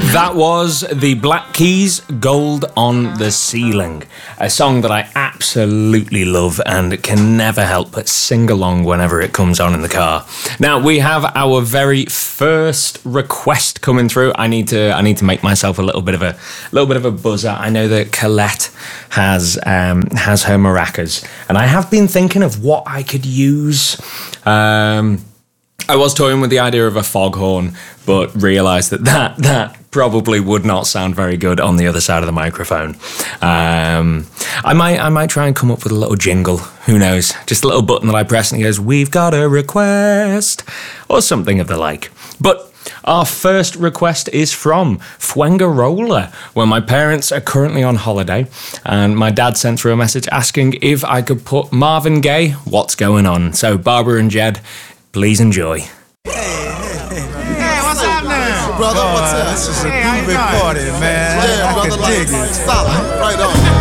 That was the Black Keys, Gold on the Ceiling, a song that I absolutely love and can never help but sing along whenever it comes on in the car. Now, we have our very first request coming through. I need to make myself a little bit of a buzzer. I know that Colette has her maracas, and I have been thinking of what I could use. I was toying with the idea of a foghorn, but realised that probably would not sound very good on the other side of the microphone. I might try and come up with a little jingle. Who knows? Just a little button that I press and it goes, "We've got a request," or something of the like. But our first request is from Fuengirola, where my parents are currently on holiday, and my dad sent through a message asking if I could put Marvin Gaye, "What's Going On." So Barbara and Jed, please enjoy. Hey, what's up now? Brother, what's up? This is a groovy party, man. Yeah, I brother, can dig it. solid. Right on.